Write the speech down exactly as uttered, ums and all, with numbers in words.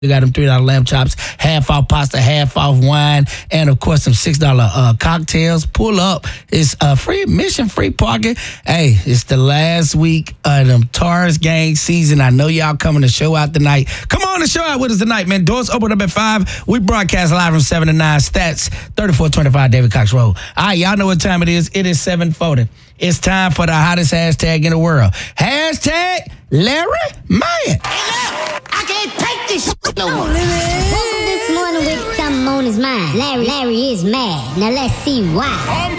We got them three dollar lamb chops, half off pasta, half off wine, and of course some six dollar uh, cocktails. Pull up. It's uh, free admission, free parking. Hey, it's the last week of them Taurus gang season. I know y'all coming to show out tonight. Come on and show out with us tonight, man. Doors open up at five. We broadcast live from seven to nine. Stats, thirty-four twenty-five David Cox Road. All right, y'all know what time it is. It is seven forty. It's time for the hottest hashtag in the world. Hashtag Larry Man. I can't take this shit no more. Woke up this morning with something on his mind. Larry, Larry is mad. Now let's see why.